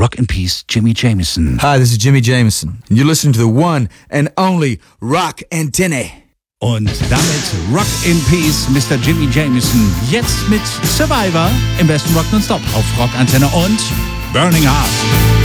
Rock in Peace, Jimmy Jamison. Hi, this is Jimmy Jamison. And you're listening to the one and only Rock Antenne. Und damit Rock in Peace, Mr. Jimmy Jamison. Jetzt mit Survivor im besten Rock nonstop auf Rock Antenne und Burning Heart.